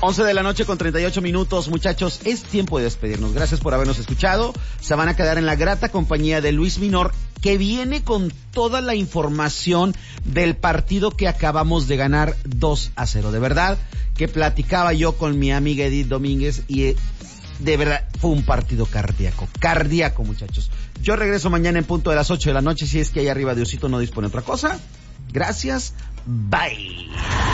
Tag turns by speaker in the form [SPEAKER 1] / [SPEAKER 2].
[SPEAKER 1] 11 de la noche con 38 minutos, muchachos, es tiempo de despedirnos. Gracias por habernos escuchado. Se van a quedar en la grata compañía de Luis Minor, que viene con toda la información del partido que acabamos de ganar 2-0. De verdad que platicaba yo con mi amiga Edith Domínguez y de verdad fue un partido cardíaco, muchachos. Yo regreso mañana en punto de las 8 de la noche, si es que ahí arriba Diosito no dispone otra cosa. Gracias, bye.